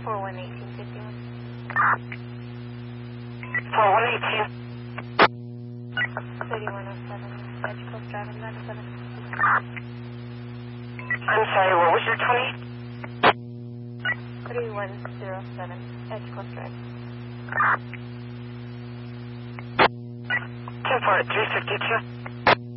411851. 4118. 3107, Edge Coast Drive, 97. I'm sorry, what was your 3107, Edge Coast Drive. 24352.